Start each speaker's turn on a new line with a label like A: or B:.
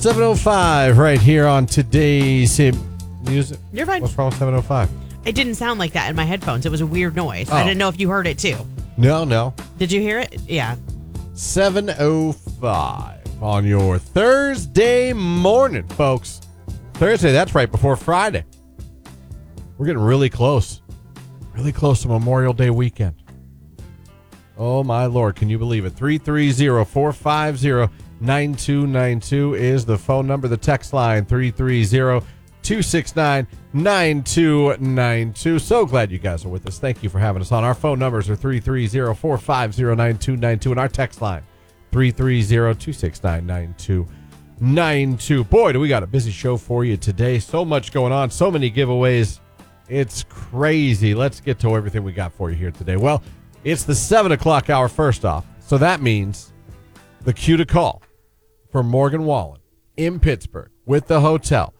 A: 7:05 right here on today's music.
B: You're fine.
A: What's wrong with 7:05?
B: It didn't sound like that in my headphones. It was a weird noise. I didn't know if you heard it too.
A: No.
B: Did you hear it? Yeah.
A: 7:05 on your Thursday morning, folks. Thursday, that's right before Friday. We're getting really close to Memorial Day weekend. Oh, my Lord. Can you believe it? 330-450-9292 is the phone number. The text line, 330-269-9292. So glad you guys are with us. Thank you for having us on. Our phone numbers are 330-450-9292 and our text line, 330-269-9292. Boy, do we got a busy show for you today. So much going on. So many giveaways. It's crazy. Let's get to everything we got for you here today. Well, it's the 7 o'clock hour first off. So that means the cue to call for Morgan Wallen in Pittsburgh with the hotel.